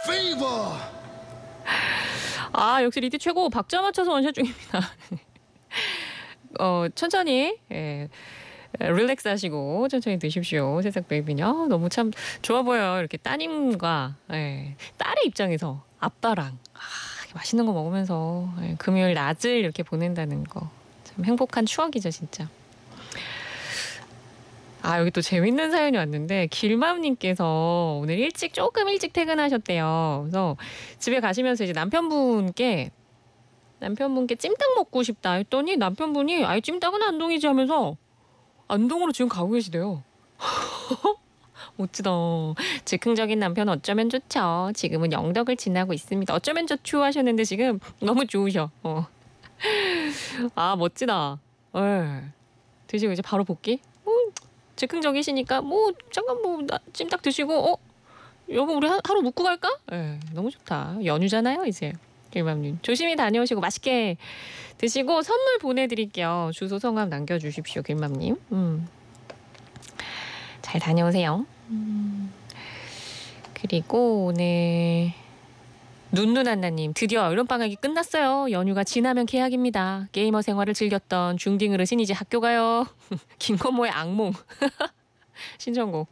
아, 역시 리드 최고. 박자 맞춰서 원샷 중입니다. 천천히 릴렉스 하시고 천천히 드십시오. 새싹 베이비냐. 너무 참 좋아 보여요. 이렇게 따님과 딸의 입장에서 아빠랑 맛있는 거 먹으면서 금요일 낮을 이렇게 보낸다는 거. 참 행복한 추억이죠, 진짜. 아, 여기 또 재밌는 사연이 왔는데 길맘님께서 오늘 조금 일찍 퇴근하셨대요. 그래서 집에 가시면서 이제 남편분께 찜닭 먹고 싶다 했더니 남편분이 아예 찜닭은 안동이지 하면서 안동으로 지금 가고 계시대요. 멋지다. 즉흥적인 남편 어쩌면 좋죠. 지금은 영덕을 지나고 있습니다. 어쩌면 좋죠 하셨는데 지금 너무 좋으셔. 아, 멋지다. 드시고 이제 바로 복귀? 즉흥적이시니까 잠깐 찜닭 드시고 여보 우리 하루 묵고 갈까? 너무 좋다. 연휴잖아요 이제. 길맘님 조심히 다녀오시고 맛있게 드시고 선물 보내드릴게요. 주소 성함 남겨주십시오. 길맘님. 잘 다녀오세요. 그리고 오늘 눈누난나님 드디어 여름방학이 끝났어요. 연휴가 지나면 개학입니다. 게이머 생활을 즐겼던 중딩 어르신 이제 학교 가요. 김건모의 악몽 신청곡.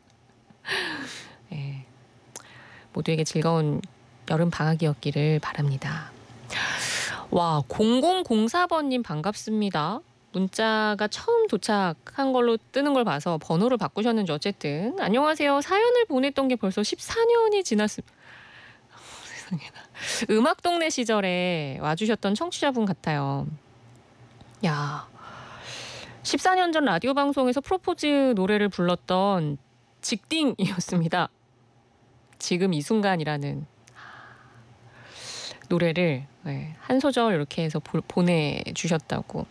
모두에게 즐거운 여름방학이었기를 바랍니다. 와, 0004번님 반갑습니다. 문자가 처음 도착한 걸로 뜨는 걸 봐서 번호를 바꾸셨는지 어쨌든 안녕하세요. 사연을 보냈던 게 벌써 14년이 지났습니다. 세상에나. 음악동네 시절에 와주셨던 청취자분 같아요. 야, 14년 전 라디오 방송에서 프로포즈 노래를 불렀던 직딩이었습니다. 지금 이 순간이라는 노래를 한 소절 이렇게 해서 보내주셨다고.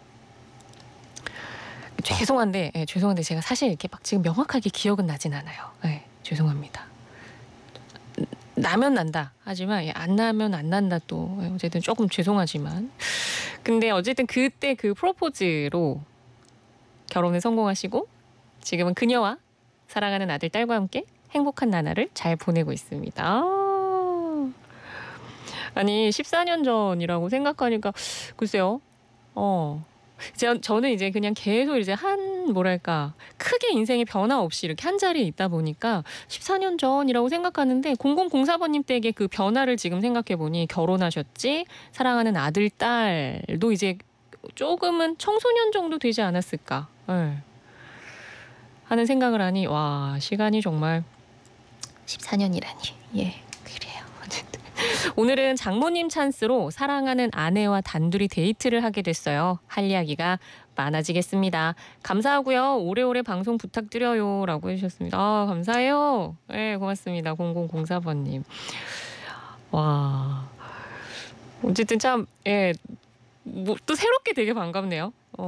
죄송한데 제가 사실 이렇게 막 지금 명확하게 기억은 나진 않아요. 죄송합니다. 나면 난다. 하지만 안 나면 안 난다 또. 어쨌든 조금 죄송하지만. 근데 어쨌든 그때 그 프로포즈로 결혼에 성공하시고 지금은 그녀와 사랑하는 아들 딸과 함께 행복한 나날을 잘 보내고 있습니다. 아니 14년 전이라고 생각하니까 글쎄요. 저는 이제 그냥 계속 이제 크게 인생의 변화 없이 이렇게 한 자리에 있다 보니까 14년 전이라고 생각하는데 0004번님 댁의 그 변화를 지금 생각해 보니 결혼하셨지 사랑하는 아들 딸도 이제 조금은 청소년 정도 되지 않았을까 하는 생각을 하니 와 시간이 정말 14년이라니 그래요. 오늘은 장모님 찬스로 사랑하는 아내와 단둘이 데이트를 하게 됐어요. 할 이야기가 많아지겠습니다. 감사하고요. 오래오래 방송 부탁드려요. 라고 해주셨습니다. 감사해요. 고맙습니다. 0004번님. 와. 어쨌든 참, 또 새롭게 되게 반갑네요.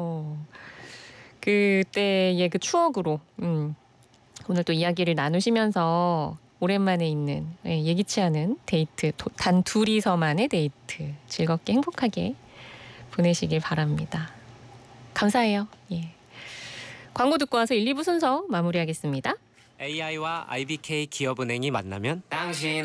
그때의 그 추억으로, 오늘 또 이야기를 나누시면서 오랜만에 있는 예기치 않은 데이트 단 둘이서만의 데이트 즐겁게 행복하게 보내시길 바랍니다. 감사해요. 광고 듣고 와서 1, 2부 순서 마무리하겠습니다. AI와 IBK 기업은행이 만나면 당신